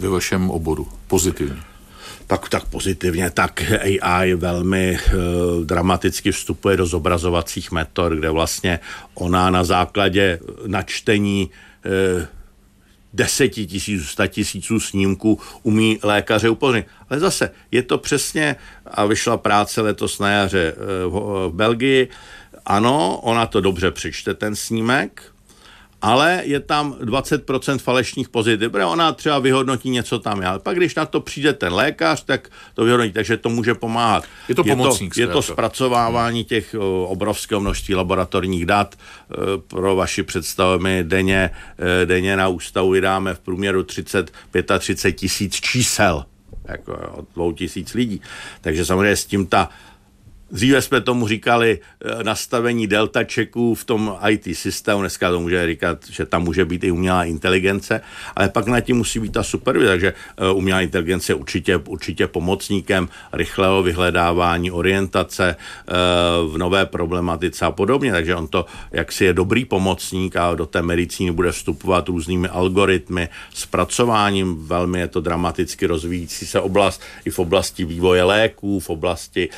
ve vašem oboru pozitivně? Tak pozitivně, tak AI velmi dramaticky vstupuje do zobrazovacích metod, kde vlastně ona na základě načtení 10 000, 100 000 snímků umí lékaře upozornit. Ale zase je to přesně, a vyšla práce letos na jaře v Belgii, ano, ona to dobře přečte, ten snímek, ale je tam 20% falešných pozitiv, protože ona třeba vyhodnotí něco tam, ale pak když na to přijde ten lékař, tak to vyhodnotí, takže to může pomáhat. Je to pomocník. Je to zpracovávání těch obrovského množství laboratorních dat. Pro vaši představu my denně na ústavu vydáme v průměru 35 tisíc čísel, jako od 2000 lidí. Takže samozřejmě s tím dříve jsme tomu říkali nastavení delta checků v tom IT systému, dneska to může říkat, že tam může být i umělá inteligence, ale pak na tím musí být ta supervize, takže umělá inteligence je určitě pomocníkem rychlého vyhledávání, orientace v nové problematice a podobně, takže on to jaksi je dobrý pomocník a do té medicíny bude vstupovat různými algoritmy, zpracováním, velmi je to dramaticky rozvíjící se oblast, i v oblasti vývoje léků, v oblasti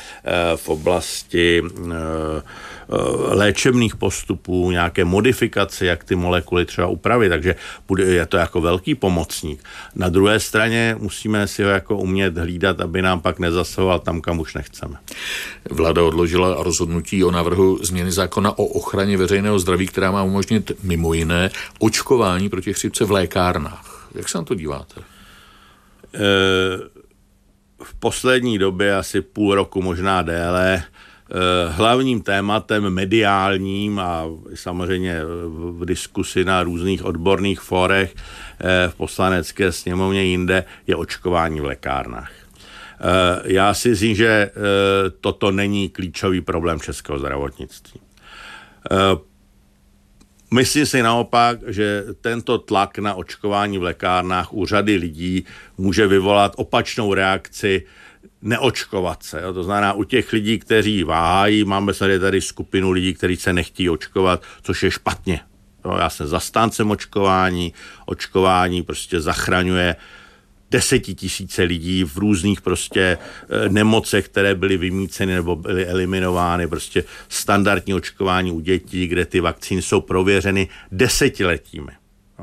léčebných postupů, nějaké modifikace, jak ty molekuly třeba upravit, takže je to jako velký pomocník. Na druhé straně musíme si ho jako umět hlídat, aby nám pak nezasahoval tam, kam už nechceme. Vláda odložila rozhodnutí o návrhu změny zákona o ochraně veřejného zdraví, která má umožnit mimo jiné očkování proti chřipce v lékárnách. Jak se na to díváte? V poslední době, asi půl roku, možná déle, hlavním tématem mediálním a samozřejmě v diskusi na různých odborných fórech v Poslanecké sněmovně jinde je očkování v lékárnách. Já si myslím, že toto není klíčový problém českého zdravotnictví. Myslím si naopak, že tento tlak na očkování v lékárnách u řady lidí může vyvolat opačnou reakci neočkovat se. Jo? To znamená u těch lidí, kteří váhají, máme tady skupinu lidí, kteří se nechtějí očkovat, což je špatně. Jo? Já jsem zastáncem očkování prostě zachraňuje 10 000 lidí v různých prostě nemocech, které byly vymýceny nebo byly eliminovány, prostě standardní očkování u dětí, kde ty vakcíny jsou prověřeny desetiletími.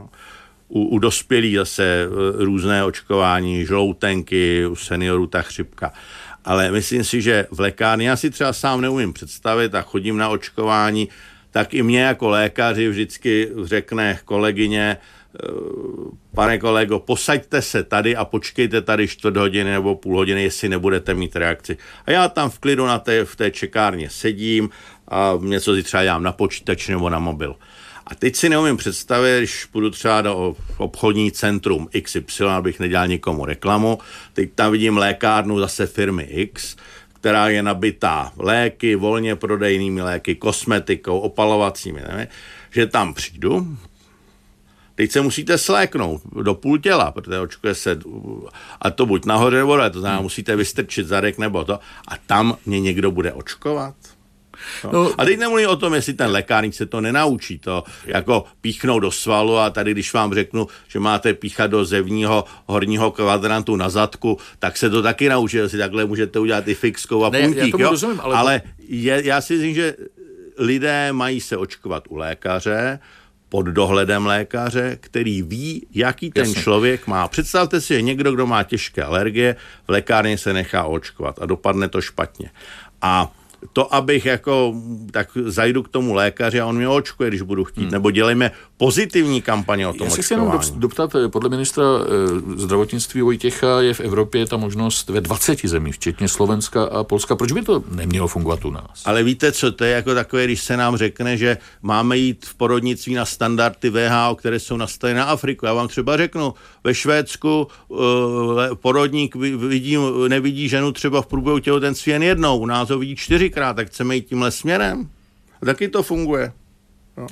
U dospělých zase různé očkování, žloutenky, u seniorů ta chřipka. Ale myslím si, že v lékárně, já si třeba sám neumím představit a chodím na očkování, tak i mě jako lékaři vždycky řekne kolegyně, pane kolego, posaďte se tady a počkejte tady 4 hodiny nebo půl hodiny, jestli nebudete mít reakci. A já tam v klidu v té čekárně sedím a něco si třeba dělám na počítač nebo na mobil. A teď si neumím představit, když půjdu třeba do obchodní centrum XY, abych nedělal nikomu reklamu, teď tam vidím lékárnu zase firmy X, která je nabitá léky, volně prodejnými léky, kosmetikou, opalovacími, ne? Že tam přijdu, teď se musíte sléknout do půl těla, protože očkuje se, a to buď nahoře nebo dole, to znamená, musíte vystrčit zadek nebo to, a tam mě někdo bude očkovat. No. A teď nemluvím o tom, jestli ten lékárník se to nenaučí, to jako píchnout do svalu a tady, když vám řeknu, že máte píchat do zevního horního kvadrantu na zadku, tak se to taky naučí, jestli takhle můžete udělat i fixkou a puntík. Já rozumím, ale já si myslím, že lidé mají se očkovat u lékaře, pod dohledem lékaře, který ví, jaký ten člověk má. Představte si, že někdo, kdo má těžké alergie, v lékárně se nechá očkovat a dopadne to špatně. A to, abych tak zajdu k tomu lékaři a on mě očkuje, když budu chtít, nebo dělejme pozitivní kampaně o tom očkování. Já si jenom doptat, podle ministra zdravotnictví Vojtěcha je v Evropě ta možnost ve 20 zemích, včetně Slovenska a Polska. Proč by to nemělo fungovat u nás? Ale víte co, to je jako takové, když se nám řekne, že máme jít v porodnictví na standardy WHO, které jsou nastaveny na Afriku. Já vám třeba řeknu, ve Švédsku porodník nevidí ženu třeba v průběhu těhotenství jen jednou, u nás ho vidí 4krát, tak chceme jít tímhle směrem. A taky to funguje. No,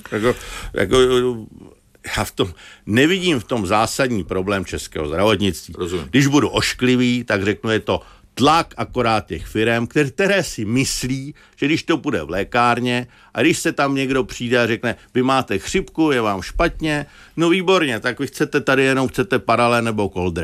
já nevidím v tom zásadní problém českého zdravotnictví. Rozumím. Když budu ošklivý, tak řeknu, je to tlak akorát těch firem, které si myslí, že když to bude v lékárně a když se tam někdo přijde a řekne, vy máte chřipku, je vám špatně, no výborně, tak vy chcete tady jenom paralen nebo koldry.